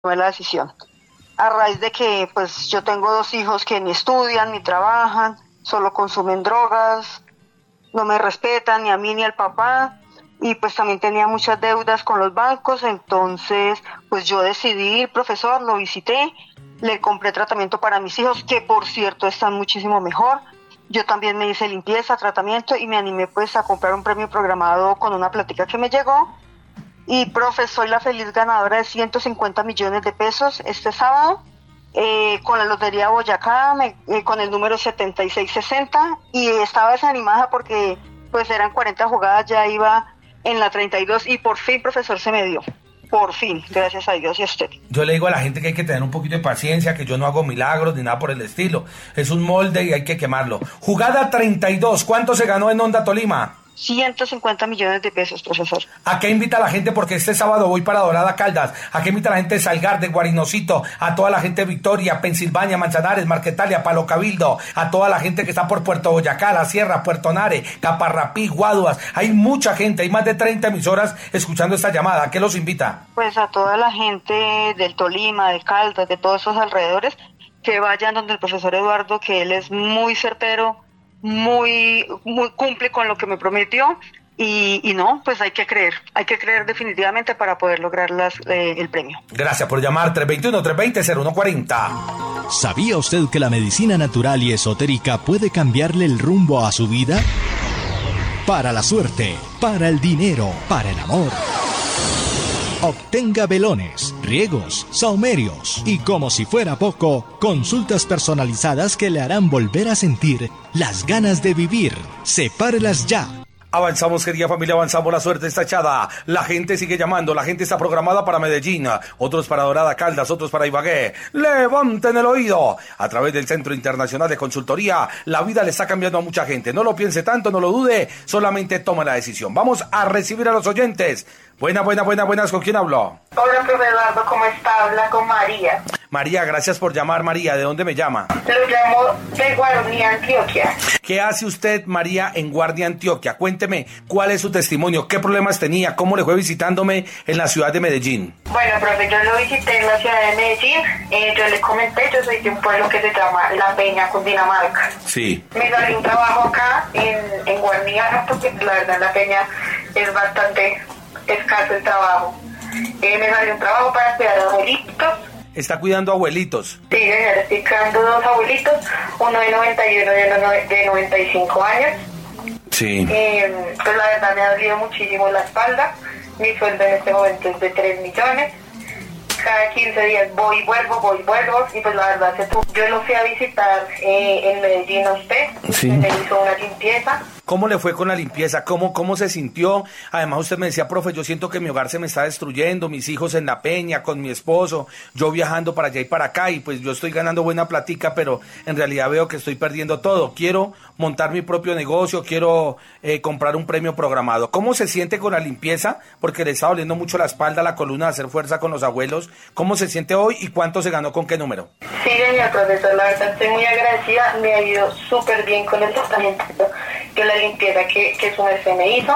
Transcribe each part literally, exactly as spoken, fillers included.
tomé la decisión. A raíz de que pues yo tengo dos hijos que ni estudian, ni trabajan, solo consumen drogas, no me respetan ni a mí ni al papá, y pues también tenía muchas deudas con los bancos, entonces pues yo decidí ir, profesor, lo visité, le compré tratamiento para mis hijos, que por cierto están muchísimo mejor. Yo también me hice limpieza, tratamiento, y me animé pues a comprar un premio programado con una plática que me llegó. Y profe, soy la feliz ganadora de ciento cincuenta millones de pesos este sábado, eh, con la Lotería Boyacá, me, eh, con el número setenta y seis sesenta, y estaba desanimada porque pues eran cuarenta jugadas, ya iba en la treinta y dos, y por fin, profesor, se me dio. Por fin, gracias a Dios y a usted. Yo le digo a la gente que hay que tener un poquito de paciencia, que yo no hago milagros ni nada por el estilo. Es un molde y hay que quemarlo. Jugada treinta y dos, ¿cuánto se ganó en Honda Tolima? ciento cincuenta millones de pesos, profesor. ¿A qué invita a la gente? Porque este sábado voy para Dorada Caldas. ¿A qué invita a la gente de Salgar, de Guarinocito? A toda la gente de Victoria, Pensilvania, Manzanares, Marquetalia, Palo Cabildo. A toda la gente que está por Puerto Boyacá, La Sierra, Puerto Nare, Caparrapí, Guaduas. Hay mucha gente, hay más de treinta emisoras escuchando esta llamada. ¿A qué los invita? Pues a toda la gente del Tolima, de Caldas, de todos esos alrededores, que vayan donde el profesor Eduardo, que él es muy certero, muy, muy cumple con lo que me prometió, y, y no, pues hay que creer, hay que creer definitivamente para poder lograr las, eh, el premio. Gracias por llamar. Tres dos uno, tres dos cero, cero uno cuatro cero. ¿Sabía usted que la medicina natural y esotérica puede cambiarle el rumbo a su vida? Para la suerte, para el dinero, para el amor. Obtenga velones, riegos, saumerios y, como si fuera poco, consultas personalizadas que le harán volver a sentir las ganas de vivir. Sepárelas ya. Avanzamos, querida familia, avanzamos, la suerte está echada. La gente sigue llamando, la gente está programada para Medellín, otros para Dorada Caldas, otros para Ibagué. Levanten el oído. A través del Centro Internacional de Consultoría, la vida le está cambiando a mucha gente. No lo piense tanto, no lo dude, solamente tome la decisión. Vamos a recibir a los oyentes. Buenas, buenas, buenas, buenas. ¿Con quién hablo? Hola, profe Eduardo, ¿cómo está? Habla con María. María, gracias por llamar. María, ¿de dónde me llama? Lo llamo de Guardia, Antioquia. ¿Qué hace usted, María, en Guardia, Antioquia? Cuénteme, ¿cuál es su testimonio? ¿Qué problemas tenía? ¿Cómo le fue visitándome en la ciudad de Medellín? Bueno, profe, yo lo visité en la ciudad de Medellín. Eh, yo le comenté, yo soy de un pueblo que se llama La Peña, Cundinamarca. Sí. Me salió un trabajo acá en, en Guardia, porque la verdad en La Peña es bastante escaso el trabajo. Eh, me salió un trabajo para cuidar a abuelitos. ¿Está cuidando abuelitos? Sí, señor, estoy cuidando dos abuelitos, uno de noventa y uno y uno de noventa y cinco años. Sí. Eh, pues la verdad me ha dolido muchísimo la espalda. Mi sueldo en este momento es de tres millones. Cada quince días voy y vuelvo, voy y vuelvo. Y pues la verdad, se tuvo. Yo lo fui a visitar eh, en Medellín a usted. Sí. Me hizo una limpieza. ¿Cómo le fue con la limpieza? ¿Cómo, cómo se sintió? Además, usted me decía, profe, yo siento que mi hogar se me está destruyendo, mis hijos en La Peña, con mi esposo, yo viajando para allá y para acá, y pues yo estoy ganando buena platica, pero en realidad veo que estoy perdiendo todo. Quiero montar mi propio negocio, quiero eh, comprar un premio programado. ¿Cómo se siente con la limpieza? Porque le está doliendo mucho la espalda, la columna, hacer fuerza con los abuelos. ¿Cómo se siente hoy y cuánto se ganó con qué número? Sí, señor profesor, la verdad estoy muy agradecida, me ha ido súper bien con el tratamiento que la limpieza que, que su merced me hizo.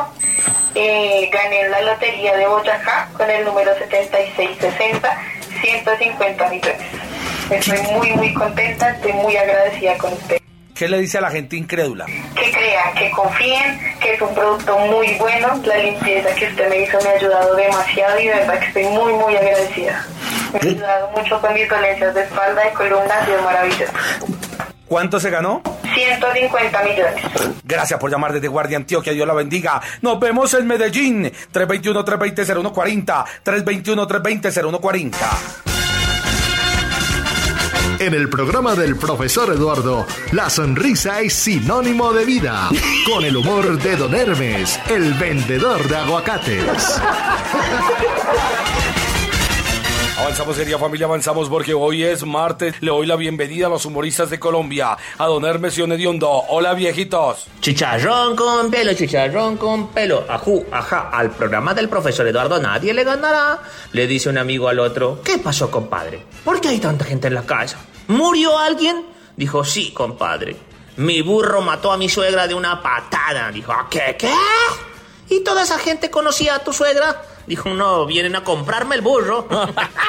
Eh, gané en la Lotería de Boyacá con el número setenta y seis sesenta, ciento cincuenta millones. Estoy muy, muy contenta, estoy muy agradecida con usted. ¿Qué le dice a la gente incrédula? Que crean, que confíen, que es un producto muy bueno. La limpieza que usted me hizo me ha ayudado demasiado y de verdad que estoy muy, muy agradecida. Me ha ayudado mucho con mis dolencias de espalda y columna, ha sido maravilloso. ¿Cuánto se ganó? ciento cincuenta millones. Gracias por llamar desde Guardia, Antioquia. Dios la bendiga. Nos vemos en Medellín. tres dos uno, tres dos cero, cero uno cuatro cero. tres dos uno, tres dos cero, cero uno cuatro cero. En el programa del profesor Eduardo, la sonrisa es sinónimo de vida. Con el humor de Don Hermes, el vendedor de aguacates. Avanzamos, querida familia, avanzamos porque hoy es martes. Le doy la bienvenida a los humoristas de Colombia, a Don Hermes y Onediondo. Hola, viejitos. Chicharrón con pelo, chicharrón con pelo. Ajú, ajá, al programa del profesor Eduardo nadie le ganará. Le dice un amigo al otro: ¿qué pasó, compadre? ¿Por qué hay tanta gente en la casa? ¿Murió alguien? Dijo: sí, compadre. Mi burro mató a mi suegra de una patada. Dijo: ¿qué, qué? ¿Y toda esa gente conocía a tu suegra? Dijo: no, vienen a comprarme el burro.